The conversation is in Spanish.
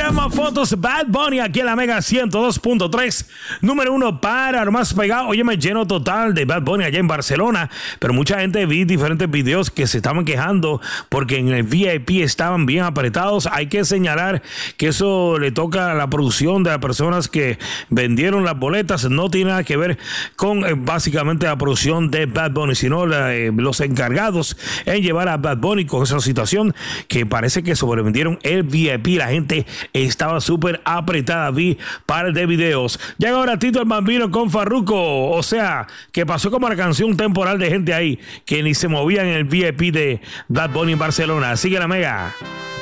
más fotos. Bad Bunny aquí en la Mega 102.3. Número 1 para lo más pegado. Oye, me lleno total de Bad Bunny allá en Barcelona. Pero mucha gente vi diferentes videos que se estaban quejando porque en el VIP estaban bien apretados. Hay que señalar que eso le toca a la producción de las personas que vendieron las boletas. No tiene nada que ver con básicamente la producción de Bad Bunny, sino los encargados en llevar a Bad Bunny con esa situación que parece que sobrevendieron el VIP. La gente estaba súper apretada. Vi par de videos. Llega ahora Tito el Bambino con Farruko. O sea, que pasó como la canción temporal de gente ahí que ni se movía en el VIP de Bad Bunny en Barcelona. Sigue la Mega.